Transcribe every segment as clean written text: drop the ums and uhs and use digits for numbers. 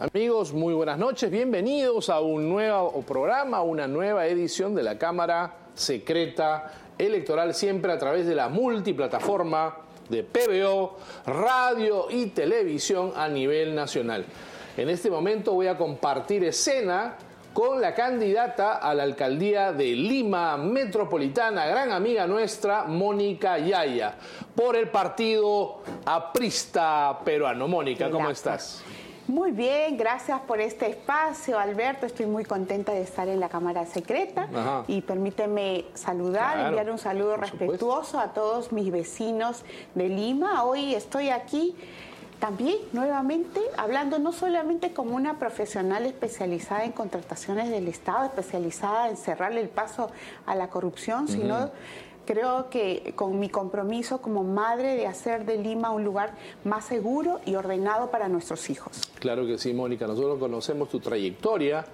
Amigos, muy buenas noches, bienvenidos a un nuevo programa, una nueva edición de la Cámara Secreta Electoral, siempre a través de la multiplataforma de PBO, radio y televisión a nivel nacional. En este momento voy a compartir escena con la candidata a la alcaldía de Lima Metropolitana, gran amiga nuestra, Mónica Yaya, por el partido aprista peruano. Mónica, ¿cómo estás? Muy bien, gracias por este espacio, Alberto. Estoy muy contenta de estar en la Cámara Secreta. Ajá. Y permíteme saludar, enviar un saludo respetuoso a todos mis vecinos de Lima. Hoy estoy aquí también nuevamente hablando no solamente como una profesional especializada en contrataciones del Estado, especializada en cerrarle el paso a la corrupción, sino creo que con mi compromiso como madre de hacer de Lima un lugar más seguro y ordenado para nuestros hijos. Claro que sí, Mónica. Nosotros conocemos tu trayectoria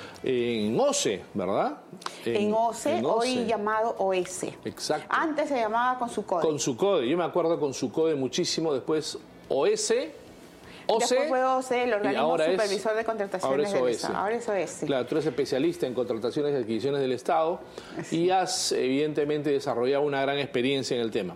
en OCE, ¿verdad? En OCE, hoy llamado OS. Exacto. Antes se llamaba Consucode. Consucode. Yo me acuerdo Consucode muchísimo, después OS. Después fue OCE, el organismo supervisor de contrataciones del Estado. Ahora es OS. Claro, tú eres especialista en contrataciones y adquisiciones del Estado y has evidentemente desarrollado una gran experiencia en el tema.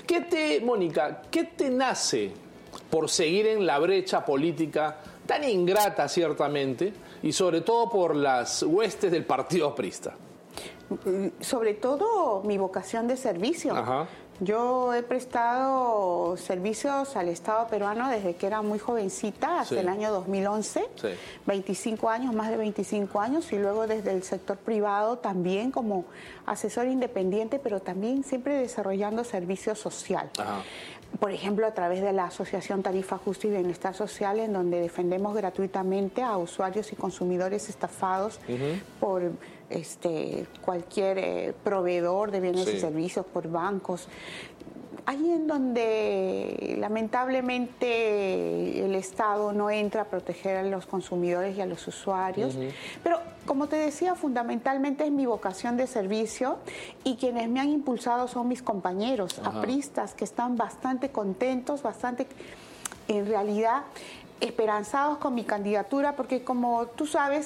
Mónica, ¿qué te nace por seguir en la brecha política tan ingrata ciertamente y sobre todo por las huestes del partido aprista? Sobre todo mi vocación de servicio. Ajá. Yo he prestado servicios al Estado peruano desde que era muy jovencita, hasta el año 2011, 25 años, más de 25 años, y luego desde el sector privado también como asesor independiente, pero también siempre desarrollando servicio social. Ajá. Por ejemplo, a través de la Asociación Tarifa Justa y Bienestar Social, en donde defendemos gratuitamente a usuarios y consumidores estafados por cualquier proveedor de bienes y servicios, por bancos. Ahí en donde lamentablemente el Estado no entra a proteger a los consumidores y a los usuarios. Pero como te decía, fundamentalmente es mi vocación de servicio y quienes me han impulsado son mis compañeros apristas que están bastante contentos, bastante en realidad esperanzados con mi candidatura, porque como tú sabes,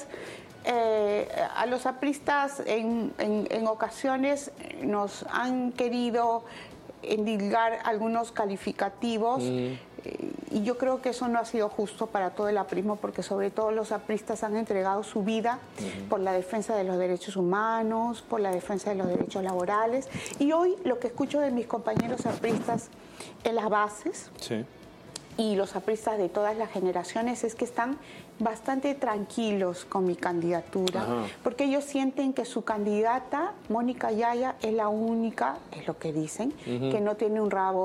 a los apristas en ocasiones nos han querido endilgar algunos calificativos y yo creo que eso no ha sido justo para todo el aprismo, porque sobre todo los apristas han entregado su vida por la defensa de los derechos humanos, por la defensa de los derechos laborales, y hoy lo que escucho de mis compañeros apristas en las bases y los apristas de todas las generaciones es que están bastante tranquilos con mi candidatura, porque ellos sienten que su candidata, Mónica Yaya, es la única, es lo que dicen, que no tiene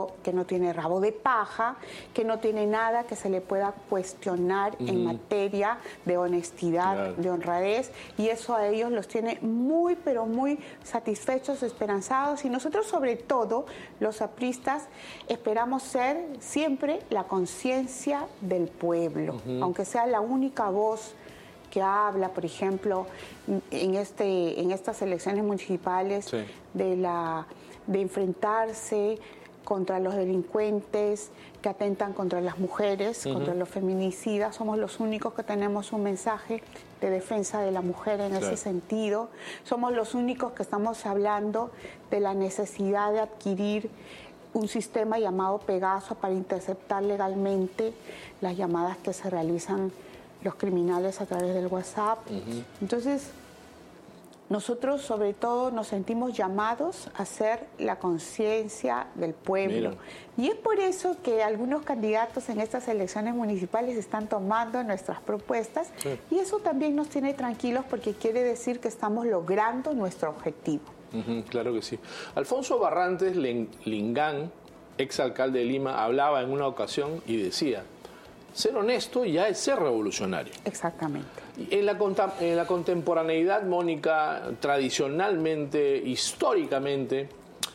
rabo de paja, que no tiene nada que se le pueda cuestionar en materia de honestidad, de honradez, y eso a ellos los tiene muy, pero muy satisfechos, esperanzados, y nosotros sobre todo, los apristas, esperamos ser siempre la conciencia del pueblo, aunque sea la única voz que habla, por ejemplo, en estas elecciones municipales de enfrentarse contra los delincuentes que atentan contra las mujeres, contra los feminicidas. Somos los únicos que tenemos un mensaje de defensa de la mujer en ese sentido. Somos los únicos que estamos hablando de la necesidad de adquirir un sistema llamado Pegaso para interceptar legalmente las llamadas que se realizan los criminales a través del WhatsApp. Entonces, nosotros sobre todo nos sentimos llamados a ser la conciencia del pueblo. Y es por eso que algunos candidatos en estas elecciones municipales están tomando nuestras propuestas y eso también nos tiene tranquilos porque quiere decir que estamos logrando nuestro objetivo. Claro que sí. Alfonso Barrantes Lingán, exalcalde de Lima, hablaba en una ocasión y decía: ser honesto ya es ser revolucionario. Exactamente. En la contemporaneidad, Mónica, tradicionalmente, históricamente,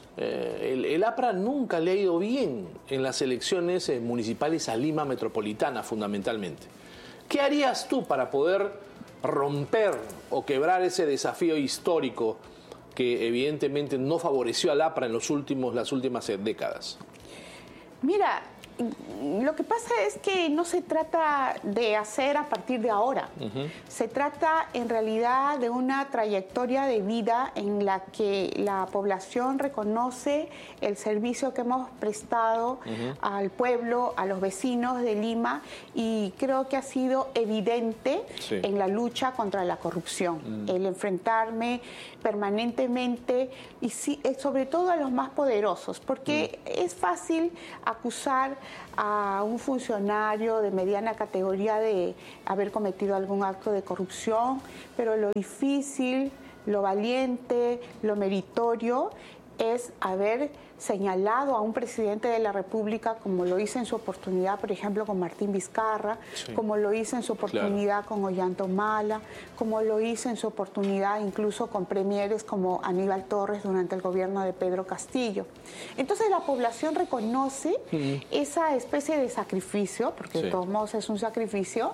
el APRA nunca le ha ido bien en las elecciones municipales a Lima Metropolitana, fundamentalmente. ¿Qué harías tú para poder romper o quebrar ese desafío histórico que evidentemente no favoreció al APRA en las últimas décadas? Mira, Lo que pasa es que no se trata de hacer a partir de ahora. Se trata en realidad de una trayectoria de vida en la que la población reconoce el servicio que hemos prestado al pueblo, a los vecinos de Lima, y creo que ha sido evidente en la lucha contra la corrupción. El enfrentarme permanentemente y sobre todo a los más poderosos, porque es fácil acusar a un funcionario de mediana categoría de haber cometido algún acto de corrupción, pero lo difícil, lo valiente, lo meritorio es haber señalado a un presidente de la República, como lo hice en su oportunidad, por ejemplo, con Martín Vizcarra, como lo hice en su oportunidad con Ollanta Humala, como lo hice en su oportunidad incluso con premieres como Aníbal Torres durante el gobierno de Pedro Castillo. Entonces la población reconoce esa especie de sacrificio, porque de todos modos es un sacrificio,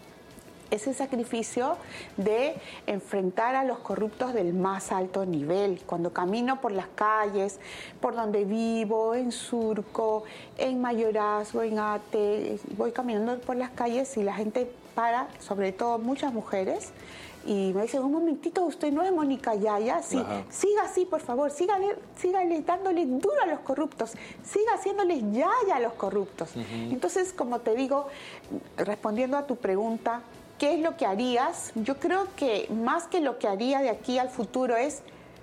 ese sacrificio de enfrentar a los corruptos del más alto nivel. Cuando camino por las calles, por donde vivo, en Surco, en Mayorazgo, en Ate, voy caminando por las calles y la gente para, sobre todo muchas mujeres, y me dicen, un momentito, usted no es Mónica Yaya, sí, siga así, por favor, sígale dándole duro a los corruptos, siga haciéndoles Yaya a los corruptos. Entonces, como te digo, respondiendo a tu pregunta, ¿qué es lo que harías? Yo creo que más que lo que haría de aquí al futuro es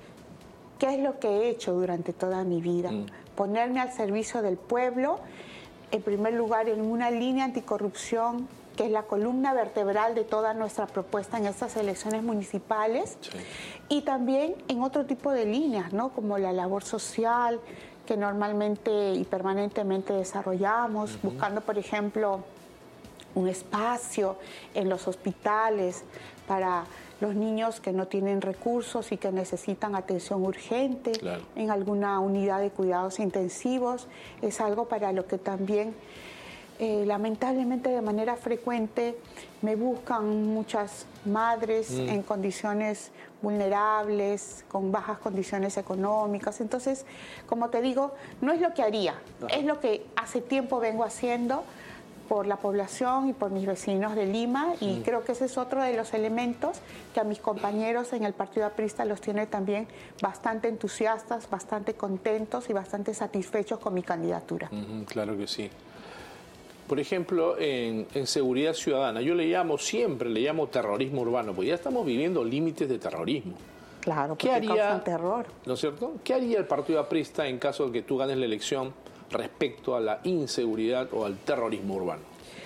qué es lo que he hecho durante toda mi vida. Ponerme al servicio del pueblo, en primer lugar en una línea anticorrupción, que es la columna vertebral de toda nuestra propuesta en estas elecciones municipales, y también en otro tipo de líneas, ¿no? Como la labor social, que normalmente y permanentemente desarrollamos, buscando, por ejemplo, un espacio en los hospitales para los niños que no tienen recursos y que necesitan atención urgente, en alguna unidad de cuidados intensivos. Es algo para lo que también, lamentablemente, de manera frecuente me buscan muchas madres en condiciones vulnerables, con bajas condiciones económicas. Entonces, como te digo, no es lo que haría, es lo que hace tiempo vengo haciendo por la población y por mis vecinos de Lima, y creo que ese es otro de los elementos que a mis compañeros en el Partido Aprista los tiene también bastante entusiastas, bastante contentos y bastante satisfechos con mi candidatura. Claro que sí. Por ejemplo, en seguridad ciudadana, yo siempre le llamo terrorismo urbano, porque ya estamos viviendo límites de terrorismo. Claro, porque causan terror. ¿No es cierto? ¿Qué haría el Partido Aprista en caso de que tú ganes la elección respecto a la inseguridad o al terrorismo urbano?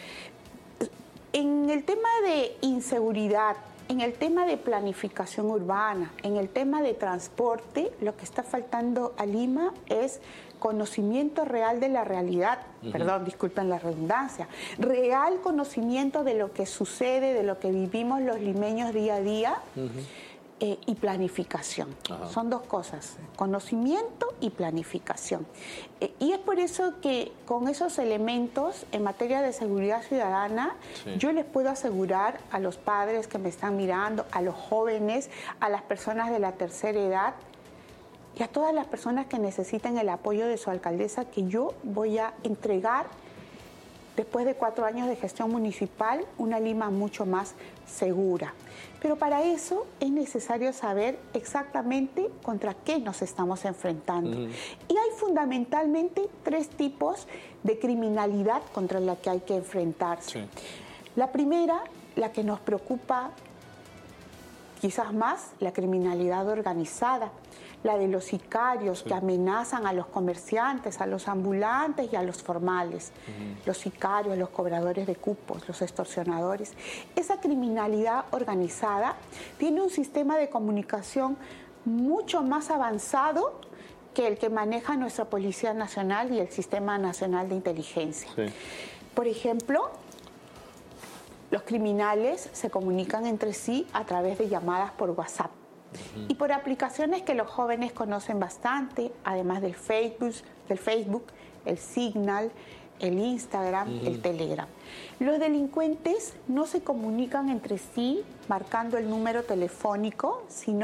En el tema de inseguridad, en el tema de planificación urbana, en el tema de transporte, lo que está faltando a Lima es conocimiento real de la realidad, perdón, disculpen la redundancia, real conocimiento de lo que sucede, de lo que vivimos los limeños día a día, y planificación. Son dos cosas, conocimiento y planificación. Y es por eso que con esos elementos en materia de seguridad ciudadana, yo les puedo asegurar a los padres que me están mirando, a los jóvenes, a las personas de la tercera edad y a todas las personas que necesiten el apoyo de su alcaldesa, que yo voy a entregar, después de 4 años de gestión municipal, una Lima mucho más segura. Pero para eso es necesario saber exactamente contra qué nos estamos enfrentando. Y hay fundamentalmente 3 tipos de criminalidad contra la que hay que enfrentarse. La primera, la que nos preocupa quizás más, la criminalidad organizada, la de los sicarios que amenazan a los comerciantes, a los ambulantes y a los formales, los sicarios, los cobradores de cupos, los extorsionadores. Esa criminalidad organizada tiene un sistema de comunicación mucho más avanzado que el que maneja nuestra Policía Nacional y el Sistema Nacional de Inteligencia. Por ejemplo, los criminales se comunican entre sí a través de llamadas por WhatsApp y por aplicaciones que los jóvenes conocen bastante, además del Facebook, el Signal, el Instagram, el Telegram. Los delincuentes no se comunican entre sí marcando el número telefónico, sino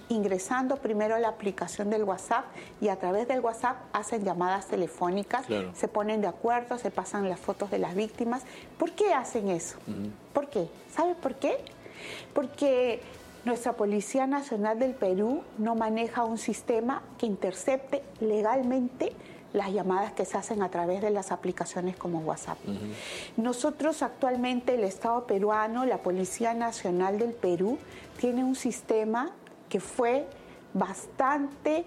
ingresando primero a la aplicación del WhatsApp y a través del WhatsApp hacen llamadas telefónicas, se ponen de acuerdo, se pasan las fotos de las víctimas. ¿Por qué hacen eso? ¿Por qué? ¿Sabe por qué? Porque nuestra Policía Nacional del Perú no maneja un sistema que intercepte legalmente las llamadas que se hacen a través de las aplicaciones como WhatsApp. Nosotros actualmente, el Estado peruano, la Policía Nacional del Perú, tiene un sistema que fue bastante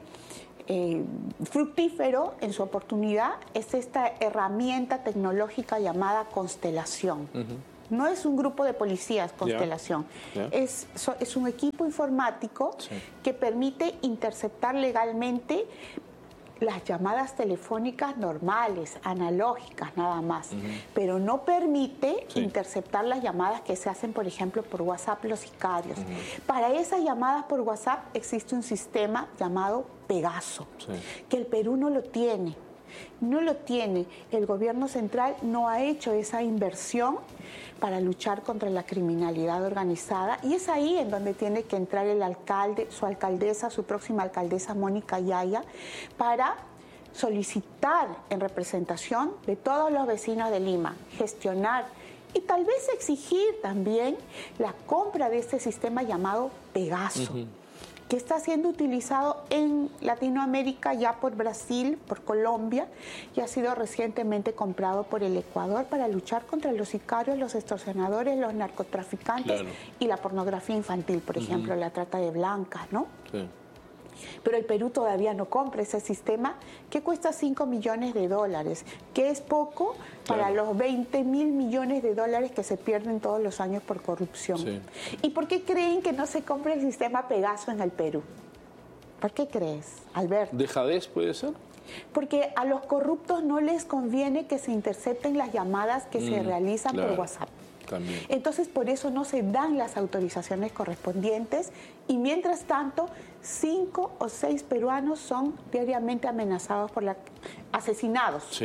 fructífero en su oportunidad. Es esta herramienta tecnológica llamada Constelación. No es un grupo de policías, Constelación. Es un equipo informático que permite interceptar legalmente las llamadas telefónicas normales, analógicas nada más, pero no permite interceptar las llamadas que se hacen, por ejemplo, por WhatsApp los sicarios. Para esas llamadas por WhatsApp existe un sistema llamado Pegaso, que el Perú no lo tiene. No lo tiene. El gobierno central no ha hecho esa inversión para luchar contra la criminalidad organizada, y es ahí en donde tiene que entrar el alcalde, su alcaldesa, su próxima alcaldesa Mónica Yaya, para solicitar en representación de todos los vecinos de Lima, gestionar y tal vez exigir también la compra de este sistema llamado Pegaso, que está siendo utilizado en Latinoamérica ya por Brasil, por Colombia, y ha sido recientemente comprado por el Ecuador para luchar contra los sicarios, los extorsionadores, los narcotraficantes y la pornografía infantil, por ejemplo, la trata de blancas, ¿no? Pero el Perú todavía no compra ese sistema que cuesta $5 millones, que es poco para los 20.000 millones de dólares que se pierden todos los años por corrupción. ¿Y por qué creen que no se compra el sistema Pegaso en el Perú? ¿Por qué crees, Alberto? ¿Dejadez puede ser? Porque a los corruptos no les conviene que se intercepten las llamadas que se realizan por WhatsApp. También. Entonces, por eso no se dan las autorizaciones correspondientes, y mientras tanto 5 o 6 peruanos son diariamente amenazados asesinados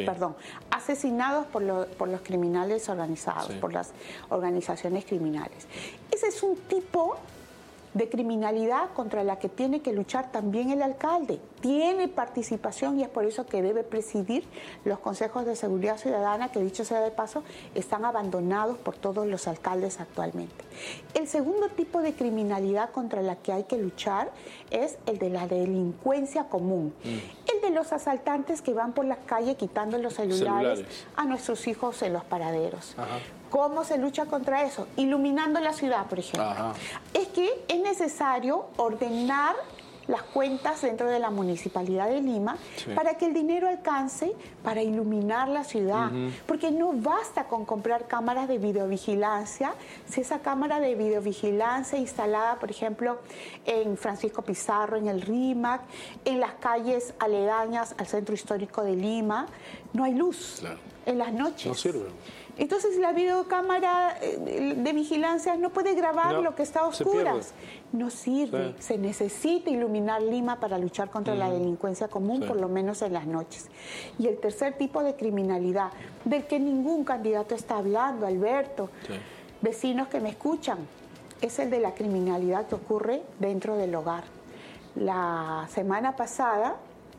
por los criminales organizados, por las organizaciones criminales. Ese es un tipo de criminalidad contra la que tiene que luchar también el alcalde. Tiene participación, y es por eso que debe presidir los consejos de seguridad ciudadana, que dicho sea de paso, están abandonados por todos los alcaldes actualmente. El segundo tipo de criminalidad contra la que hay que luchar es el de la delincuencia común. El de los asaltantes que van por la calle quitando los celulares a nuestros hijos en los paraderos. ¿Cómo se lucha contra eso? Iluminando la ciudad, por ejemplo. Es que es necesario ordenar las cuentas dentro de la Municipalidad de Lima para que el dinero alcance para iluminar la ciudad. Porque no basta con comprar cámaras de videovigilancia. Si esa cámara de videovigilancia instalada, por ejemplo, en Francisco Pizarro, en el RIMAC, en las calles aledañas al Centro Histórico de Lima, no hay luz en las noches. No sirve. Entonces la videocámara de vigilancia no puede grabar lo que está a oscuras. No sirve. Se necesita iluminar Lima para luchar contra la delincuencia común, por lo menos en las noches. Y el tercer tipo de criminalidad, del que ningún candidato está hablando, Alberto, vecinos que me escuchan, es el de la criminalidad que ocurre dentro del hogar. La semana pasada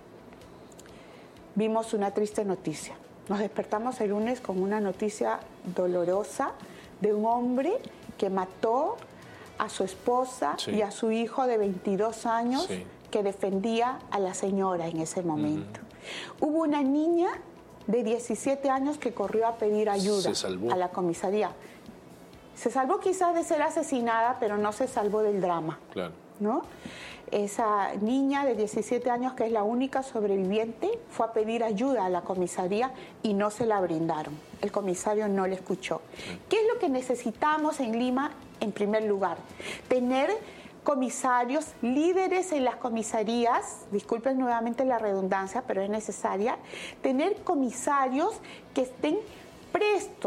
vimos una triste noticia. Nos despertamos el lunes con una noticia dolorosa de un hombre que mató a su esposa y a su hijo de 22 años que defendía a la señora en ese momento. Hubo una niña de 17 años que corrió a pedir ayuda a la comisaría. Se salvó quizás de ser asesinada, pero no se salvó del drama, ¿no? Esa niña de 17 años, que es la única sobreviviente, fue a pedir ayuda a la comisaría y no se la brindaron. El comisario no le escuchó. ¿Qué es lo que necesitamos en Lima en primer lugar? Tener comisarios, líderes en las comisarías, disculpen nuevamente la redundancia, pero es necesaria, tener comisarios que estén prestos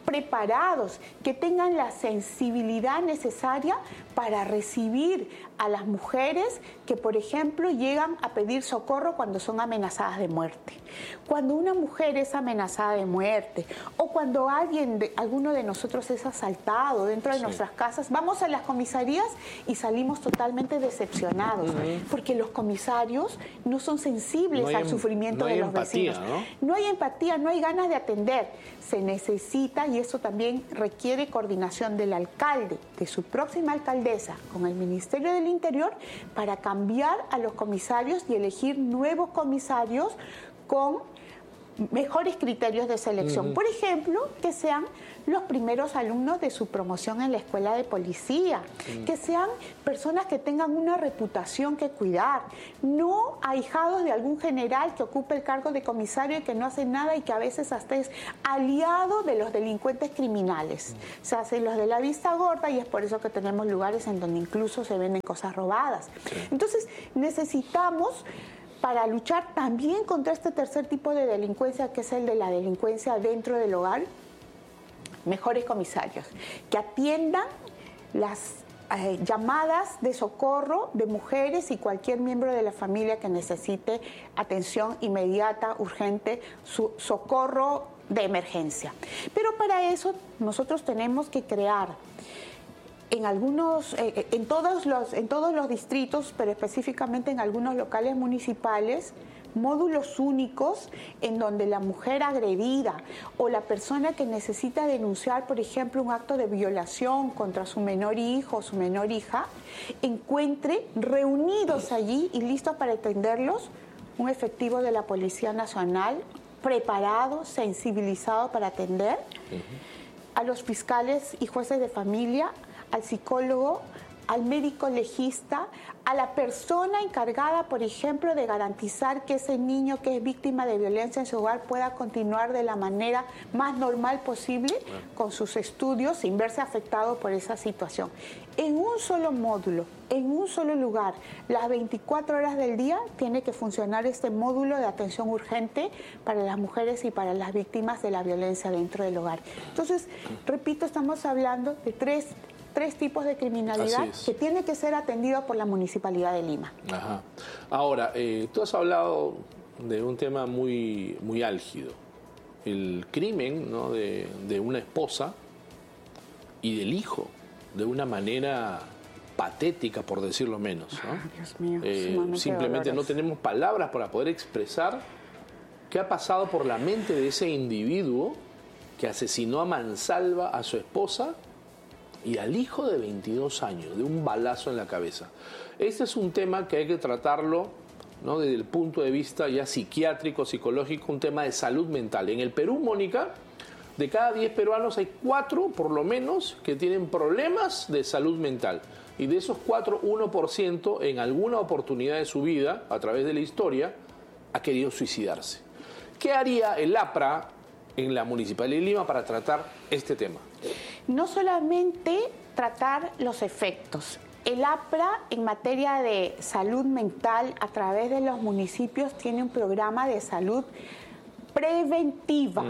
preparados, que tengan la sensibilidad necesaria para recibir a las mujeres que, por ejemplo, llegan a pedir socorro cuando son amenazadas de muerte. Cuando una mujer es amenazada de muerte o cuando alguno de nosotros es asaltado dentro de nuestras casas, vamos a las comisarías y salimos totalmente decepcionados, porque los comisarios no son sensibles al sufrimiento de los vecinos. No hay empatía, no hay ganas de atender. Se necesita, y eso también requiere coordinación del alcalde, de su próxima alcaldesa, con el Ministerio del Interior, para cambiar a los comisarios y elegir nuevos comisarios con mejores criterios de selección. Por ejemplo, que sean los primeros alumnos de su promoción en la escuela de policía, que sean personas que tengan una reputación que cuidar, no ahijados de algún general que ocupe el cargo de comisario y que no hace nada y que a veces hasta es aliado de los delincuentes criminales. Se hacen los de la vista gorda y es por eso que tenemos lugares en donde incluso se venden cosas robadas. Entonces, necesitamos, para luchar también contra este tercer tipo de delincuencia, que es el de la delincuencia dentro del hogar, mejores comisarios, que atiendan las llamadas de socorro de mujeres y cualquier miembro de la familia que necesite atención inmediata, urgente, socorro de emergencia. Pero para eso nosotros tenemos que crear en todos los distritos, pero específicamente en algunos locales municipales, módulos únicos en donde la mujer agredida o la persona que necesita denunciar, por ejemplo, un acto de violación contra su menor hijo o su menor hija, encuentre reunidos allí y listos para atenderlos un efectivo de la Policía Nacional preparado, sensibilizado para atender, a los fiscales y jueces de familia, al psicólogo, al médico legista, a la persona encargada, por ejemplo, de garantizar que ese niño que es víctima de violencia en su hogar pueda continuar de la manera más normal posible con sus estudios sin verse afectado por esa situación. En un solo módulo, en un solo lugar, las 24 horas del día tiene que funcionar este módulo de atención urgente para las mujeres y para las víctimas de la violencia dentro del hogar. Entonces, repito, estamos hablando de tres tipos de criminalidad que tiene que ser atendido por la Municipalidad de Lima. Ajá. Ahora, tú has hablado de un tema muy, muy álgido, el crimen, ¿no?, de una esposa y del hijo, de una manera patética, por decirlo menos, ¿no? Dios mío, simplemente no tenemos palabras para poder expresar qué ha pasado por la mente de ese individuo que asesinó a mansalva a su esposa y al hijo de 22 años, de un balazo en la cabeza. Este es un tema que hay que tratarlo, ¿no?, desde el punto de vista ya psiquiátrico, psicológico, un tema de salud mental. En el Perú, Mónica, de cada 10 peruanos hay 4, por lo menos, que tienen problemas de salud mental. Y de esos 4, 1% en alguna oportunidad de su vida, a través de la historia, ha querido suicidarse. ¿Qué haría el APRA en la Municipalidad de Lima para tratar este tema? No solamente tratar los efectos. El APRA, en materia de salud mental, a través de los municipios, tiene un programa de salud preventiva.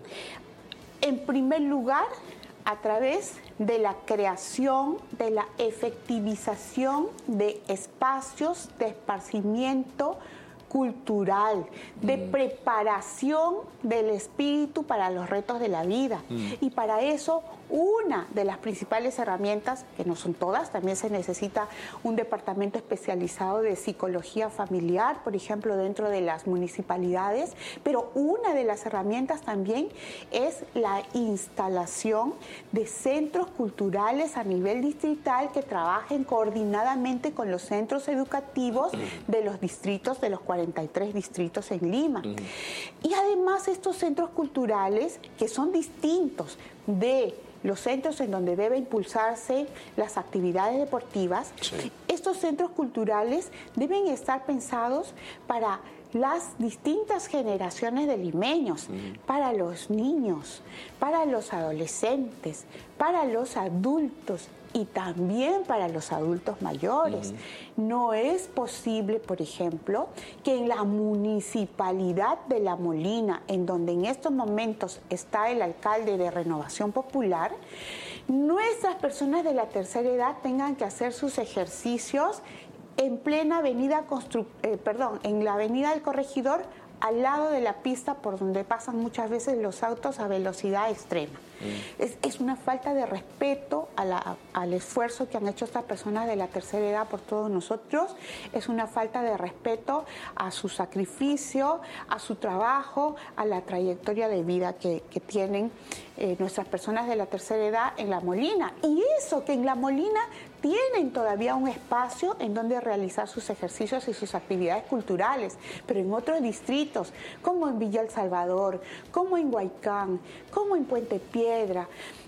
En primer lugar, a través de la creación, de la efectivización de espacios de esparcimiento cultural, de preparación del espíritu para los retos de la vida. Y para eso, una de las principales herramientas, que no son todas, también se necesita un departamento especializado de psicología familiar, por ejemplo, dentro de las municipalidades, pero una de las herramientas también es la instalación de centros culturales a nivel distrital que trabajen coordinadamente con los centros educativos de los distritos, de los 43 distritos en Lima. Y además estos centros culturales, que son distintos de los centros en donde debe impulsarse las actividades deportivas, estos centros culturales deben estar pensados para las distintas generaciones de limeños, para los niños, para los adolescentes, para los adultos, y también para los adultos mayores. No es posible, por ejemplo, que en la municipalidad de La Molina, en donde en estos momentos está el alcalde de Renovación Popular, nuestras personas de la tercera edad tengan que hacer sus ejercicios en plena avenida, en la avenida del Corregidor, al lado de la pista por donde pasan muchas veces los autos a velocidad extrema. Es una falta de respeto al esfuerzo que han hecho estas personas de la tercera edad por todos nosotros, es una falta de respeto a su sacrificio, a su trabajo, a la trayectoria de vida que tienen nuestras personas de la tercera edad en La Molina. Y eso, que en La Molina tienen todavía un espacio en donde realizar sus ejercicios y sus actividades culturales, pero en otros distritos, como en Villa El Salvador, como en Huaycán, como en Puente Piedra,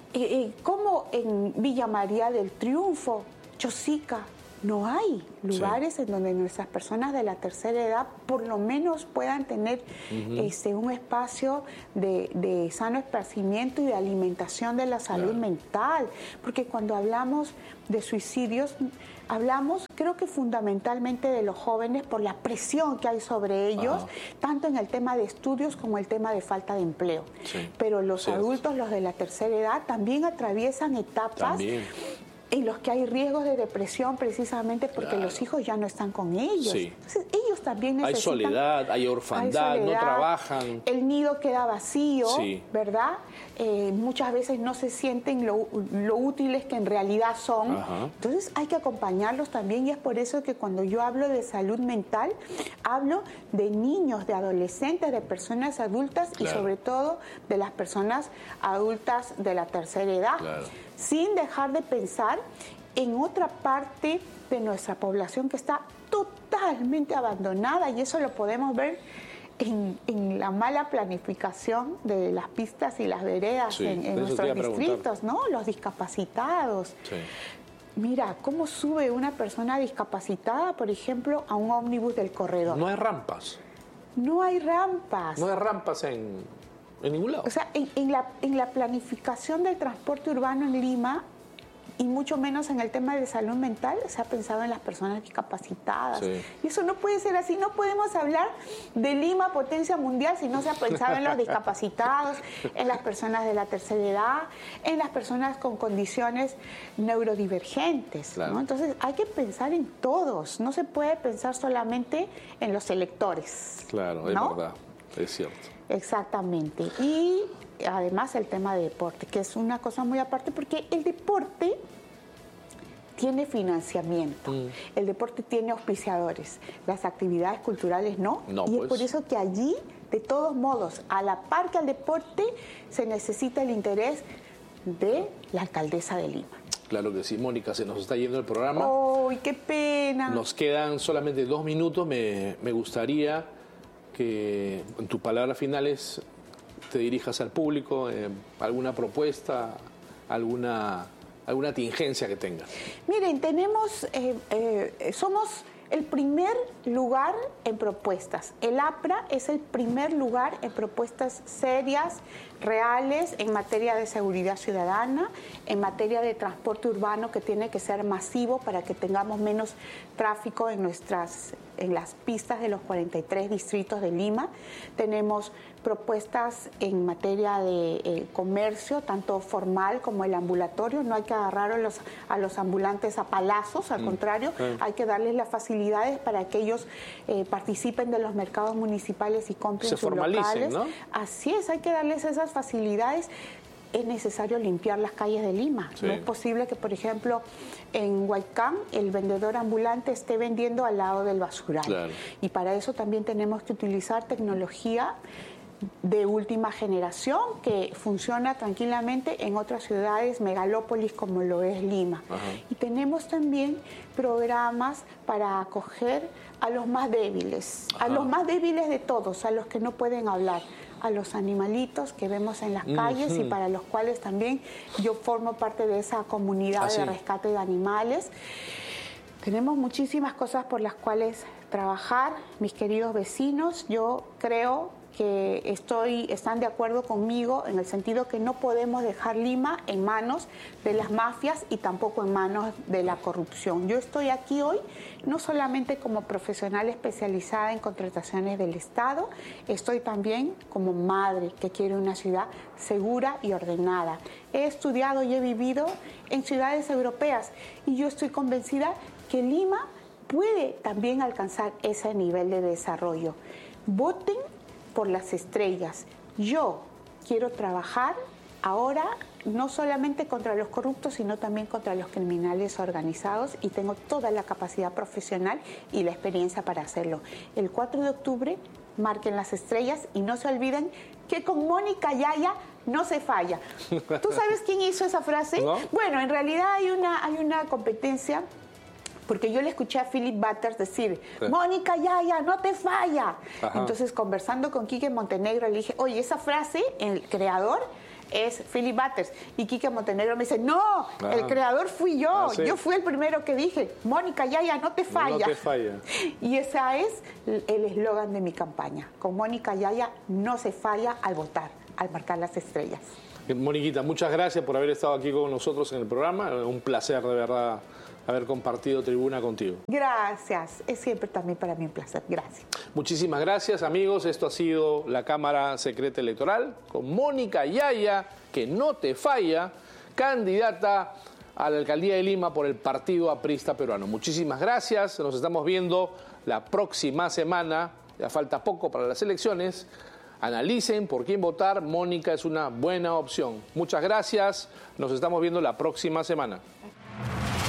como en Villa María del Triunfo, Chosica, no hay lugares en donde nuestras personas de la tercera edad por lo menos puedan tener un espacio de sano esparcimiento y de alimentación de la salud mental. Porque cuando hablamos de suicidios, hablamos creo que fundamentalmente de los jóvenes por la presión que hay sobre ellos, tanto en el tema de estudios como el tema de falta de empleo. Pero los adultos, los de la tercera edad, también atraviesan etapas en los que hay riesgos de depresión precisamente porque los hijos ya no están con ellos. Entonces, ellos también necesitan... Hay soledad, hay orfandad, no trabajan. El nido queda vacío, ¿verdad? Muchas veces no se sienten lo útiles que en realidad son. Entonces hay que acompañarlos también, y es por eso que cuando yo hablo de salud mental, hablo de niños, de adolescentes, de personas adultas y sobre todo de las personas adultas de la tercera edad. Sin dejar de pensar en otra parte de nuestra población que está totalmente abandonada, y eso lo podemos ver en la mala planificación de las pistas y las veredas en nuestros distritos, ¿no? Los discapacitados. Mira, ¿cómo sube una persona discapacitada, por ejemplo, a un ómnibus del corredor? No hay rampas. No hay rampas. No hay rampas en ningún lado. O sea, en la planificación del transporte urbano en Lima, y mucho menos en el tema de salud mental, se ha pensado en las personas discapacitadas. Y eso no puede ser así. No podemos hablar de Lima, potencia mundial, si no se ha pensado en los discapacitados, en las personas de la tercera edad, en las personas con condiciones neurodivergentes, ¿no? Entonces hay que pensar en todos. No se puede pensar solamente en los electores. Claro, es verdad, es cierto. Exactamente. Y además el tema de deporte, que es una cosa muy aparte, porque el deporte tiene financiamiento, el deporte tiene auspiciadores, las actividades culturales no, y es por eso que allí, de todos modos, a la par que al deporte, se necesita el interés de la alcaldesa de Lima. Claro que sí, Mónica, se nos está yendo el programa. ¡Ay, qué pena! Nos quedan solamente 2 minutos, me gustaría que en tus palabras finales te dirijas al público, alguna propuesta, alguna tingencia que tengas. Miren, somos el primer lugar en propuestas. El APRA es el primer lugar en propuestas serias, reales, en materia de seguridad ciudadana, en materia de transporte urbano, que tiene que ser masivo para que tengamos menos tráfico en las pistas de los 43 distritos de Lima. Tenemos propuestas en materia de comercio, tanto formal como el ambulatorio. No hay que agarrar a los ambulantes a palazos, al contrario, hay que darles las facilidades para que ellos participen de los mercados municipales y compren sus locales. ¿No? Así es, hay que darles esas facilidades. Es necesario limpiar las calles de Lima. No es posible que, por ejemplo, en Huaycán el vendedor ambulante esté vendiendo al lado del basural. Y para eso también tenemos que utilizar tecnología de última generación que funciona tranquilamente en otras ciudades, megalópolis como lo es Lima. Y tenemos también programas para acoger a los más débiles, a los más débiles de todos, a los que no pueden hablar, a los animalitos que vemos en las calles y para los cuales también yo formo parte de esa comunidad de rescate de animales. Tenemos muchísimas cosas por las cuales trabajar, mis queridos vecinos. Yo creo que están de acuerdo conmigo en el sentido que no podemos dejar Lima en manos de las mafias y tampoco en manos de la corrupción. Yo estoy aquí hoy no solamente como profesional especializada en contrataciones del Estado, estoy también como madre que quiere una ciudad segura y ordenada. He estudiado y he vivido en ciudades europeas y yo estoy convencida que Lima puede también alcanzar ese nivel de desarrollo. Voten por las estrellas. Yo quiero trabajar ahora no solamente contra los corruptos, sino también contra los criminales organizados y tengo toda la capacidad profesional y la experiencia para hacerlo. El 4 de octubre, marquen las estrellas y no se olviden que con Mónica Yaya no se falla. ¿Tú sabes quién hizo esa frase? ¿No? Bueno, en realidad hay una competencia. Porque yo le escuché a Philip Butters decir, sí, Mónica Yaya, no te falla. Ajá. Entonces, conversando con Quique Montenegro, le dije, oye, esa frase, el creador es Philip Butters. Y Quique Montenegro me dice, no, el creador fui yo. Sí. Yo fui el primero que dije, Mónica Yaya, no te falla. No te falla. Y ese es el eslogan de mi campaña. Con Mónica Yaya no se falla al votar, al marcar las estrellas. Moniquita, muchas gracias por haber estado aquí con nosotros en el programa. Un placer, de verdad, haber compartido tribuna contigo. Gracias, es siempre también para mí un placer. Gracias. Muchísimas gracias, amigos. Esto ha sido la Cámara Secreta Electoral con Mónica Yaya, que no te falla, candidata a la Alcaldía de Lima por el Partido Aprista Peruano. Muchísimas gracias. Nos estamos viendo la próxima semana. Ya falta poco para las elecciones. Analicen por quién votar. Mónica es una buena opción. Muchas gracias. Nos estamos viendo la próxima semana.